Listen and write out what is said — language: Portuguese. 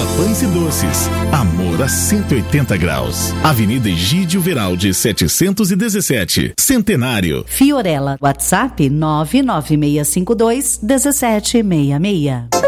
Fiorella Pães e Doces. Amor a 180 graus. Avenida Egídio Veraldi, 717. Centenário. Fiorella, WhatsApp 99652 1766.